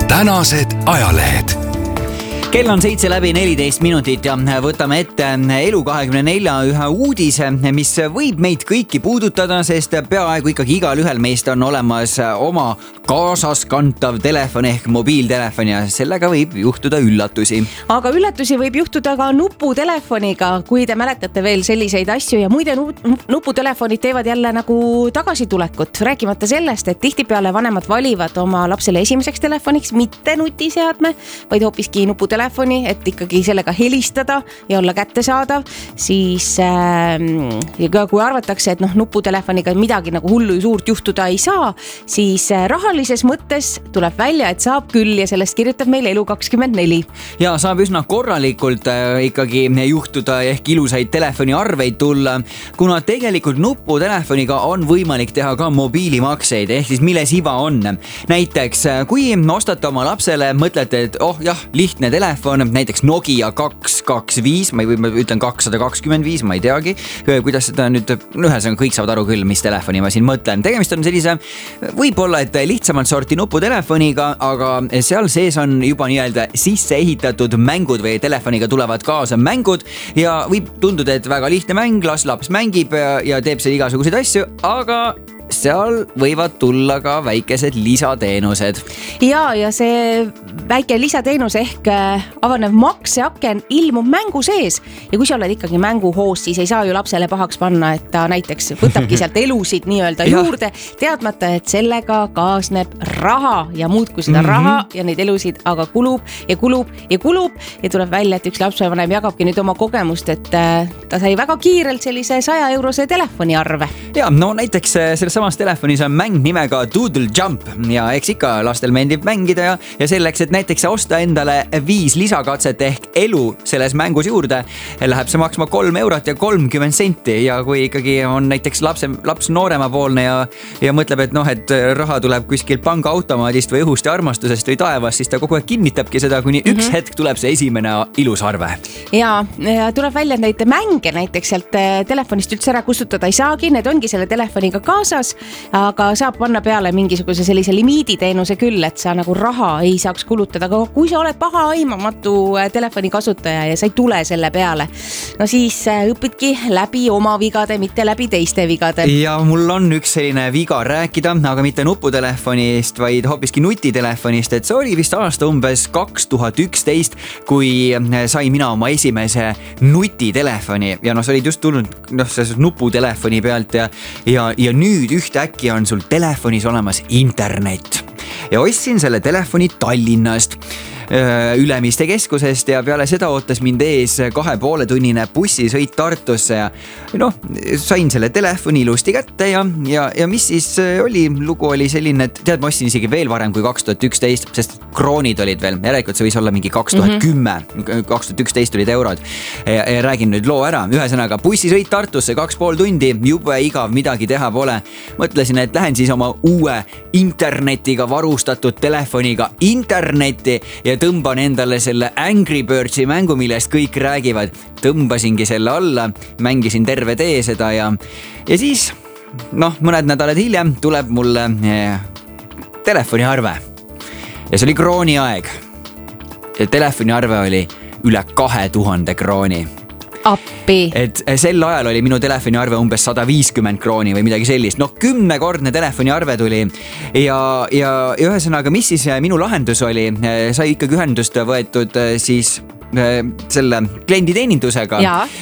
tänased ajalehed. Kell on 7:14 ja võtame ette Elu24 ühe uudise, mis võib meid kõiki puudutada, sest peaaegu ikkagi igal ühel meist on olemas oma kaasas kantav telefon ehk mobiiltelefon ja sellega võib juhtuda üllatusi. Aga üllatusi võib juhtuda ka nuputelefoniga, kui te mäletate veel selliseid asju ja muide nuputelefonid teevad jälle nagu tagasitulekut, rääkimata sellest, et tihtipeale vanemad valivad oma lapsele esimeseks telefoniks mitte nutiseadme, vaid hoopiski nuputelefoni, et ikkagi sellega helistada ja olla kättesaadav, siis kui arvatakse, et nuputelefoniga midagi nagu hullu suurt juhtuda ei saa, siis rahalises mõttes tuleb välja, et saab küll ja sellest kirjutab meil Elu24. Ja saab üsna korralikult ikkagi juhtuda ehk ilusaid telefoniarveid tulla, kuna tegelikult nuputelefoniga on võimalik teha ka mobiilimakseid, ehk siis milles iva on. Näiteks, kui ostate oma lapsele, mõtlete, et lihtne telefon, näiteks Nokia 225, ma ütlen 225, ma ei teagi, kuidas seda nüüd, ühesõnaga kõik saavad aru küll, mis telefoni ma siin mõtlen. Tegemist on sellise, võib-olla, et lihtsamalt sorti nuputelefoniga, aga seal sees on juba nii-öelda sisse ehitatud mängud või telefoniga tulevad kaasa mängud ja võib tunduda, et väga lihtne mäng, las laps mängib ja teeb seal igasuguseid asju, aga seal võivad tulla ka väikesed lisateenused. Ja see väike lisateenus ehk avanev makseaken ilmub mängu sees ja kui sa oled ikkagi mänguhoos, siis ei saa ju lapsele pahaks panna, et ta näiteks võtabki sealt elusid nii-öelda juurde, teadmata, et sellega kaasneb raha ja muudkui seda raha ja neid elusid aga kulub ja tuleb välja, et üks lapsevanem jagabki nüüd oma kogemust, et ta sai väga kiirelt sellise 100-eurose telefoniarve. Ja näiteks selles samas telefonis on mäng nimega Doodle Jump ja eks ikka lastel meeldib mängida ja selleks, et näiteks osta endale 5 lisakatset ehk elu selles mängus juurde, läheb see maksma 3 eurot ja 30 senti ja kui ikkagi on näiteks laps nooremapoolne ja mõtleb, et raha tuleb kuskilt pangaautomaadist või õhust ja armastusest või taevast, siis ta kogu aeg kinnitabki seda, kuni üks hetk tuleb see esimene ilus arve. Ja tuleb välja, et neid mänge näiteks sealt telefonist üldse ära kustutada ei saagi, need ongi selle telefoniga kaasas, aga saab panna peale mingisuguse sellise limiiditeenuse küll, et sa nagu raha ei saaks kulutada, aga kui sa oled paha aimamatu telefoni kasutaja ja sa ei tule selle peale, no siis õpidki läbi oma vigade, mitte läbi teiste vigade. Ja mul on üks selline viga rääkida, aga mitte nuputelefonist, vaid hoopiski nutitelefonist, et see oli vist aasta umbes 2011, kui sain mina oma esimese nutitelefoni ja see oli just tulnud nuputelefoni pealt ja nüüd ühtäkki on sul telefonis olemas internet ja ostsin selle telefoni Tallinnast Ülemiste keskusest ja peale seda ootas mind ees 2,5-tunnine bussisõit Tartusse ja sain selle telefoni ilusti kätte ja mis siis oli, lugu oli selline, et ma ostsin isegi veel varem kui 2011, sest kroonid olid veel, järelikult see võis olla mingi 2010, 2011 olid eurod ja räägin nüüd loo ära, ühesõnaga bussisõit Tartusse 2,5 tundi, jube igav, midagi teha pole, mõtlesin, et lähen siis oma uue internetiga varustatud telefoniga internetti ja tõmban endale selle Angry Birdsi mängu, millest kõik räägivad. Tõmbasingi selle alla, mängisin terve tee seda ja siis mõned nädalad hiljem tuleb mulle telefoniarve. Ja see oli krooni aeg. Ja telefoniarve oli üle 2000 krooni. Appi. Et sel ajal oli minu telefoniarve umbes 150 krooni või midagi sellist. 10-kordne telefoniarve tuli ja ühesõnaga, mis siis minu lahendus oli, sai ikkagi ühendust võetud siis selle klienditeenindusega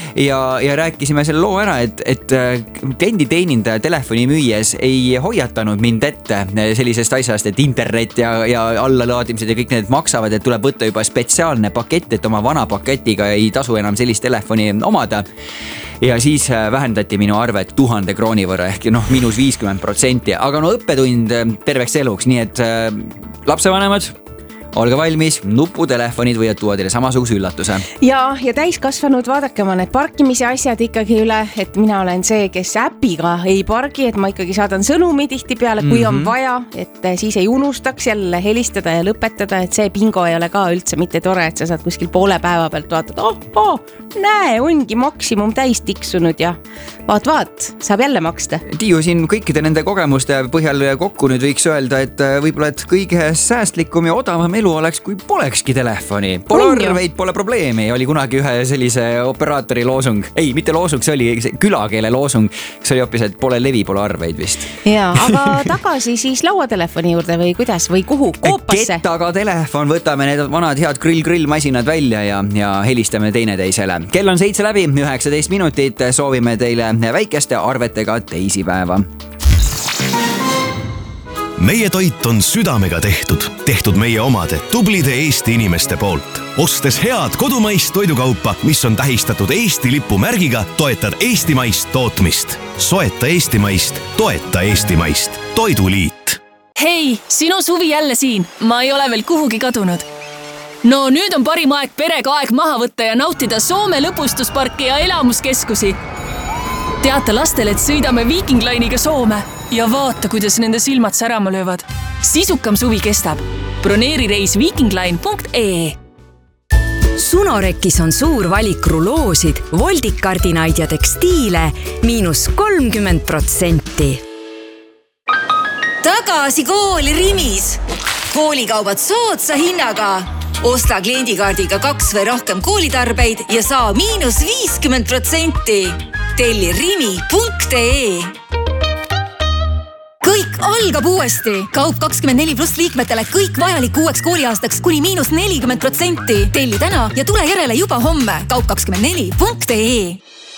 ja rääkisime selle loo ära, et klienditeenindaja telefoni müües ei hoiatanud mind ette sellisest asjast, et internet ja allalaadimised ja kõik need maksavad, et tuleb võtta juba spetsiaalne pakett, et oma vana paketiga ei tasu enam sellist telefoni omada. Ja siis vähendati minu arvet 1000 krooni võrra ehk miinus 50%, aga õppetund terveks eluks, nii et lapsevanemad, olge valmis, nuputelefonid võivad tuua teile samasuguse üllatuse. Ja täiskasvanud, vaadake oma need parkimise asjad ikkagi üle, et mina olen see, kes äpiga ei pargi, et ma ikkagi saadan sõnumi tihtipeale, kui on vaja, et siis ei unustaks jälle helistada ja lõpetada, et see bingo ei ole ka üldse mitte tore, et sa saad kuskil poole päeva pealt vaatad, näe, ongi maksimum täis tiksunud ja vaat, saab jälle maksta. Tiiu, siin kõikide nende kogemuste põhjal kokku nüüd võiks öelda, et võib-olla, et kõige säästlikum ja odavam elu oleks, kui polekski telefoni. Pole arveid, pole probleemi. Oli kunagi ühe sellise operaatori loosung. Ei, mitte loosung, see oli külakeele loosung. See oli hoopis, et pole levi, pole arveid vist. Jaa, aga tagasi siis lauatelefoni juurde või kuidas või kuhu? Koopasse? Kettaga telefon, võtame need vanad head grill-masinad välja ja helistame teineteisele. Kell on 7 läbi, 19 minutit. Soovime teile väikeste arvetega teisipäeva. Meie toit on südamega tehtud meie omade tublide Eesti inimeste poolt. Ostes head kodumaist toidukaupa, mis on tähistatud Eesti lipu märgiga, toetad eestimaist tootmist. Soeta eestimaist, toeta eestimaist. Toiduliit. Hei, sinu suvi jälle siin. Ma ei ole veel kuhugi kadunud. No nüüd on parim aeg perega aeg maha võtta ja nautida Soome lõbustusparki ja elamuskeskusi. Teata lastele, et sõidame Viking Line'iga Soome ja vaata, kuidas nende silmad särama löövad. Sisukam suvi kestab. Broneeri reis vikingline.ee. Sunorekis on suur valik ruloosid, voldikardinaid ja tekstiile -30%. Tagasi kooli Rimis. Koolikaubad soodsa hinnaga. Osta kliendikaardiga 2 või rohkem koolitarbeid ja saa -50%. Telli rimi.ee. Kõik algab uuesti. Kaup 24+ liikmetele kõik vajalik uueks kooliaastaks kuni -40%. Telli täna ja tule järele juba homme. Kaup24.ee.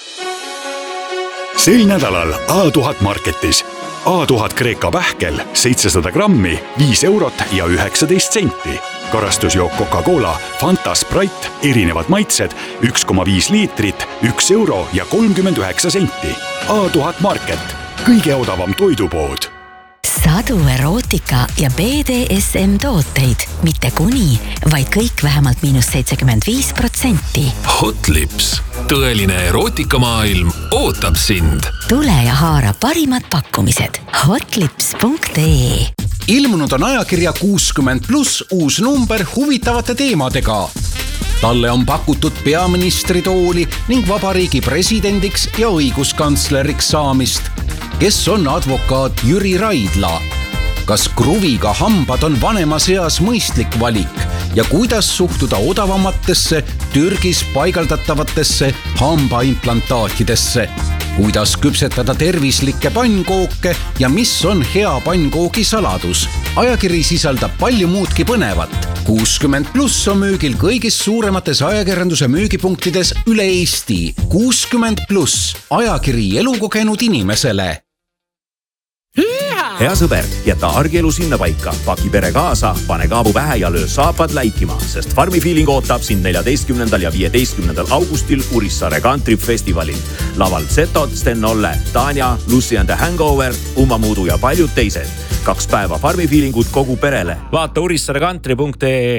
Sel nädalal A1000 Marketis. A1000 Kreeka pähkel 700 grammi, 5 eurot ja 19 senti. Karastusjook Coca-Cola, Fanta, Sprite, erinevad maitsed, 1,5 liitrit, 1 euro ja 39 senti. A1000 Market, kõige odavam toidupood. Sadu erootika ja BDSM tooteid, mitte kuni, vaid kõik vähemalt -75%. Hotlips, tõeline erootikamaailm ootab sind. Tule ja haara parimad pakkumised. Hotlips.ee. Ilmunud on ajakirja 60+ uus number huvitavate teemadega. Talle on pakutud peaministritooli ning vabariigi presidendiks ja õiguskantsleriks saamist. Kes on advokaat Jüri Raidla? Kas kruviga hambad on vanemas eas mõistlik valik ja kuidas suhtuda odavamatesse Türgis paigaldatavatesse hambaimplantaatidesse? Kuidas küpsetada tervislikke pannkooke ja mis on hea pannkoogi saladus? Ajakiri sisaldab palju muudki põnevat. 60+ on müügil kõigis suuremates ajakirjanduse müügipunktides üle Eesti. 60+, ajakiri elukogenud inimesele. Hea sõber, jäta argielu sinna paika, paki pere kaasa, pane kaabu pähe ja löö saapad läikima, sest Farmi Feeling ootab sind 14. ja 15. augustil Urissaare Country Festivalil. Laval Zetod, Sten Olle, Tanja, Lucy and the Hangover, Ummamuudu ja paljud teised. 2 päeva Farmi Feelingut kogu perele. Vaata urissaare country.ee.